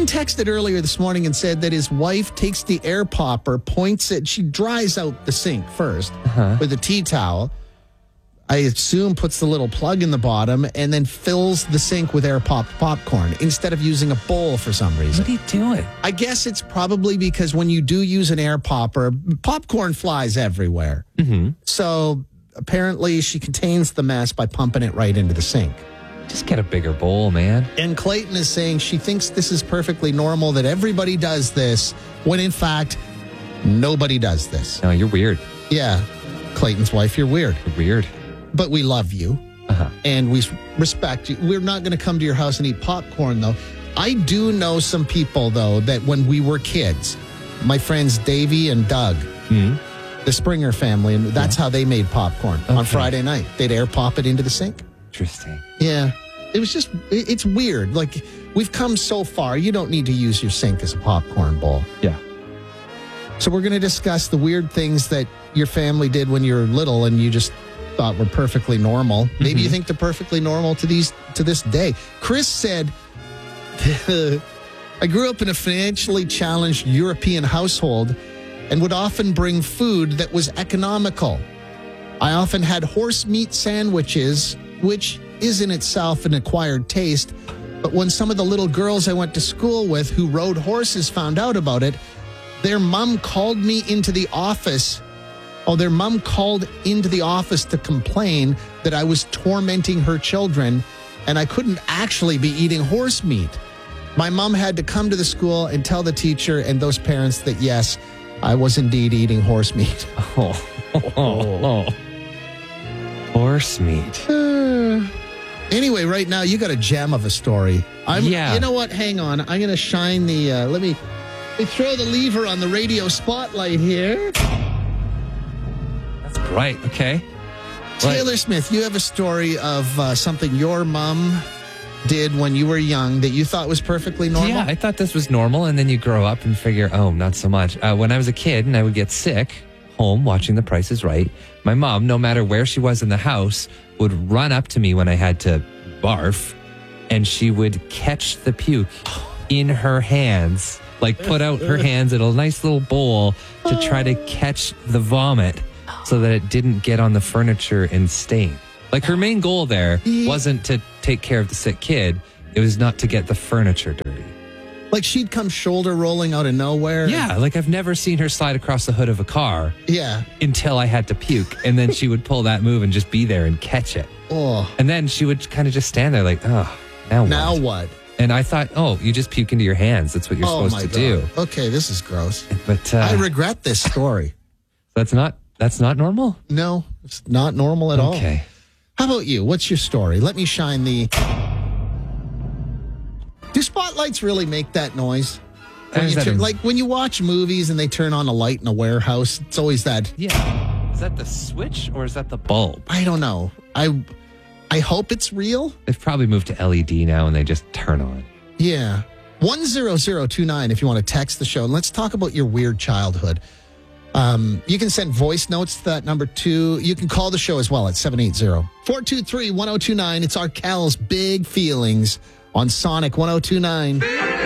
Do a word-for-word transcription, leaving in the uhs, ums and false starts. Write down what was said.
texted earlier this morning and said that his wife takes the air popper, points it, she dries out the sink first uh-huh. with a tea towel. I assume puts the little plug in the bottom and then fills the sink with air popped popcorn instead of using a bowl for some reason. What are you doing? I guess it's probably because when you do use an air popper, popcorn flies everywhere. Mm-hmm. So apparently she contains the mess by pumping it right into the sink. Just get a bigger bowl, man. And Clayton is saying she thinks this is perfectly normal, that everybody does this, when in fact, nobody does this. No, you're weird. Yeah. Clayton's wife, you're weird. You're weird. But we love you, uh-huh. and we respect you. We're not going to come to your house and eat popcorn, though. I do know some people, though, that when we were kids, my friends Davey and Doug, mm-hmm. the Springer family, and that's yeah. how they made popcorn okay. on Friday night. They'd air pop it into the sink. Interesting. Yeah. It was just, it's weird. Like, we've come so far. You don't need to use your sink as a popcorn bowl. Yeah. So we're going to discuss the weird things that your family did when you were little and you just thought were perfectly normal. Mm-hmm. Maybe you think they're perfectly normal to these to this day. Chris said, I grew up in a financially challenged European household and would often bring food that was economical. I often had horse meat sandwiches, which is in itself an acquired taste. But when some of the little girls I went to school with who rode horses found out about it, their mom called me into the office Oh, their mom called into the office to complain that I was tormenting her children and I couldn't actually be eating horse meat. My mom had to come to the school and tell the teacher and those parents that, yes, I was indeed eating horse meat. Oh, oh, oh. Horse meat. Uh, anyway, right now, you got a gem of a story. I'm, yeah. You know what? Hang on. I'm going to shine the, uh, let me, let me throw the lever on the radio spotlight here. Right, okay. Taylor What? Smith, you have a story of uh, something your mom did when you were young that you thought was perfectly normal? Yeah, I thought this was normal, and then you grow up and figure, oh, not so much. Uh, when I was a kid and I would get sick home watching The Price is Right, my mom, no matter where she was in the house, would run up to me when I had to barf, and she would catch the puke in her hands, like put out her hands in a nice little bowl to try to catch the vomit, so that it didn't get on the furniture and stain. Like, her main goal there wasn't to take care of the sick kid. It was not to get the furniture dirty. Like, she'd come shoulder rolling out of nowhere? Yeah, like I've never seen her slide across the hood of a car. Yeah. Until I had to puke. And then she would pull that move and just be there and catch it. Oh. And then she would kind of just stand there like, oh, now what? Now what? And I thought, oh, you just puke into your hands. That's what you're oh supposed to God. do. Okay, this is gross. But uh, I regret this story. That's not... That's not normal? No, it's not normal at all. Okay. How about you? What's your story? Let me shine the... Do spotlights really make that noise? When you that turn, in... Like when you watch movies and they turn on a light in a warehouse, it's always that... Yeah. Is that the switch or is that the bulb? I don't know. I, I hope it's real. They've probably moved to L E D now and they just turn on. Yeah. one zero zero two nine if you want to text the show. And let's talk about your weird childhood. Um, you can send voice notes to that number two. You can call the show as well at seven eight zero, four two three, one zero two nine. It's our Cal's Big Feelings on Sonic one oh two nine.